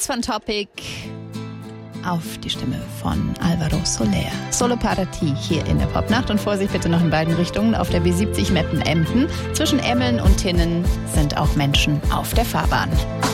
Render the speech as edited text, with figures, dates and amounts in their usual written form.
von Topic auf die Stimme von Alvaro Soler. Solo Parati hier in der Popnacht. Und Vorsicht bitte noch in beiden Richtungen. Auf der B70 Meppen-Emden. Zwischen Emmeln und Tinnen sind auch Menschen auf der Fahrbahn.